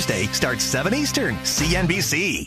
Tuesday starts 7 Eastern, CNBC.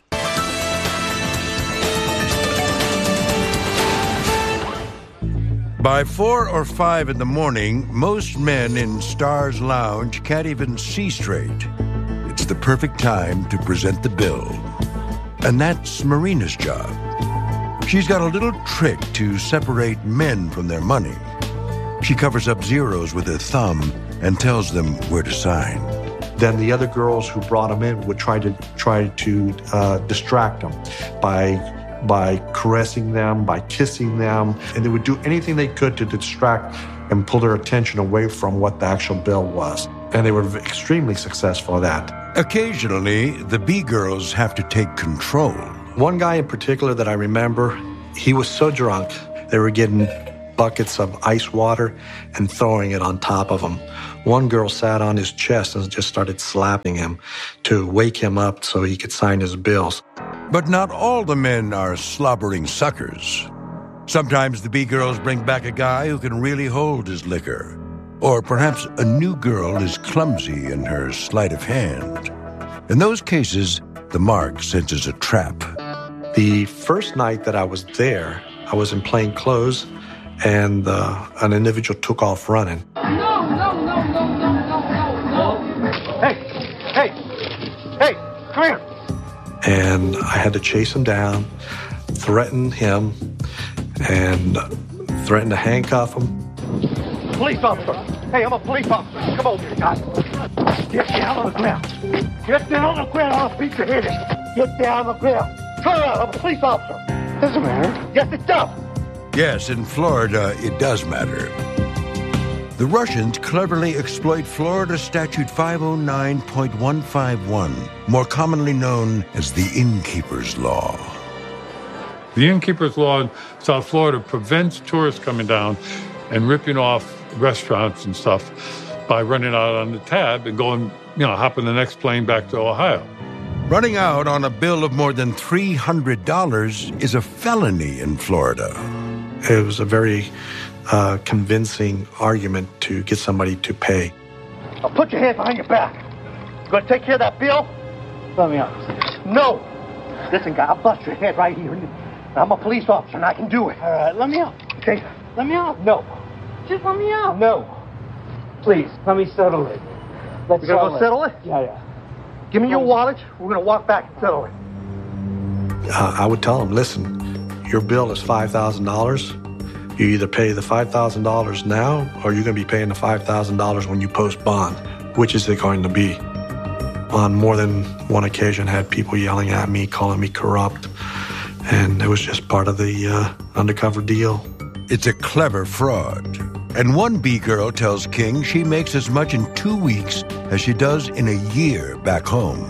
By 4 or 5 in the morning, most men in Star's Lounge can't even see straight. It's the perfect time to present the bill. And that's Marina's job. She's got a little trick to separate men from their money. She covers up zeros with her thumb and tells them where to sign. Then the other girls who brought him in would try to distract him by caressing them, by kissing them, and they would do anything they could to distract and pull their attention away from what the actual bill was. And they were extremely successful at that. Occasionally, the B-girls have to take control. One guy in particular that I remember, he was so drunk, they were getting buckets of ice water and throwing it on top of him. One girl sat on his chest and just started slapping him to wake him up so he could sign his bills. But not all the men are slobbering suckers. Sometimes the B-girls bring back a guy who can really hold his liquor. Or perhaps a new girl is clumsy in her sleight of hand. In those cases, the mark senses a trap. The first night that I was there, I was in plain clothes, and an individual took off running. No. Hey, come here. And I had to chase him down, threaten him, and threaten to handcuff him. Police officer. Hey, I'm a police officer. Come over here, guys. Get down on the ground. Get down on the ground. I'll beat your head in. Get down on the ground. Turn around. I'm a police officer. Doesn't matter. Yes, it does. Yes, in Florida, it does matter. The Russians cleverly exploit Florida Statute 509.151, more commonly known as the Innkeeper's Law. The Innkeeper's Law in South Florida prevents tourists coming down and ripping off restaurants and stuff by running out on the tab and going, hopping the next plane back to Ohio. Running out on a bill of more than $300 is a felony in Florida. It was a very convincing argument to get somebody to pay. Now put your hands behind your back. You gonna take care of that bill? Let me out. No. Listen, guy, I'll bust your head right here. I'm a police officer and I can do it. All right, let me out. Okay? Let me out. No. Just let me out. No. Please, let me settle it. You're gonna go settle it? Yeah. Give me your wallet. We're gonna walk back and settle it. I would tell them, listen, your bill is $5,000. You either pay the $5,000 now or you're going to be paying the $5,000 when you post bond. Which is it going to be? On more than one occasion, I had people yelling at me, calling me corrupt, and it was just part of the undercover deal. It's a clever fraud. And one B-girl tells King she makes as much in 2 weeks as she does in a year back home.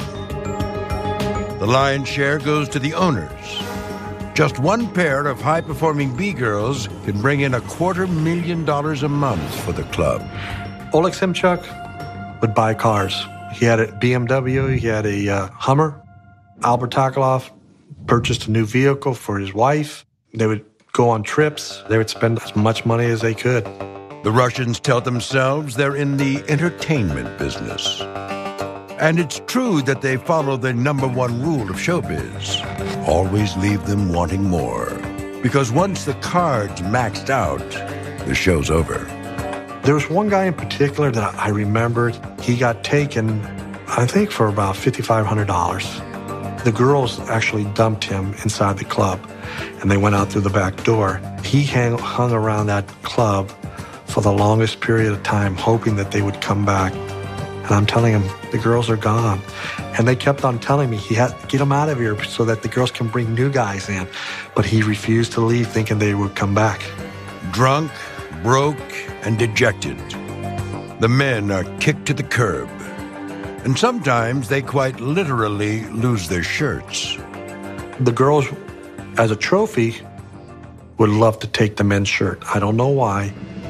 The lion's share goes to the owners. Just one pair of high-performing B-girls can bring in $250,000 a month for the club. Oleg Simchuk would buy cars. He had a BMW, he had a Hummer. Albert Taklov purchased a new vehicle for his wife. They would go on trips. They would spend as much money as they could. The Russians tell themselves they're in the entertainment business. And it's true that they follow the number one rule of showbiz. Always leave them wanting more. Because once the card's maxed out, the show's over. There was one guy in particular that I remembered. He got taken, I think, for about $5,500. The girls actually dumped him inside the club, and they went out through the back door. He hung around that club for the longest period of time, hoping that they would come back. And I'm telling him, the girls are gone. And they kept on telling me he had to get them out of here so that the girls can bring new guys in. But he refused to leave, thinking they would come back. Drunk, broke, and dejected. The men are kicked to the curb. And sometimes they quite literally lose their shirts. The girls, as a trophy, would love to take the men's shirt. I don't know why.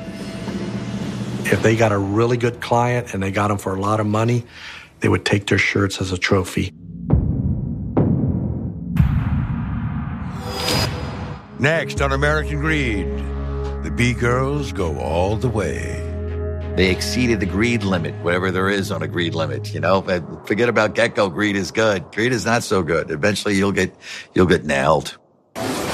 If they got a really good client and they got them for a lot of money, they would take their shirts as a trophy. Next on American Greed, the B-girls go all the way. They exceeded the greed limit, whatever there is on a greed limit, you know. But forget about Gecko. Greed is good. Greed is not so good. Eventually you'll get nailed.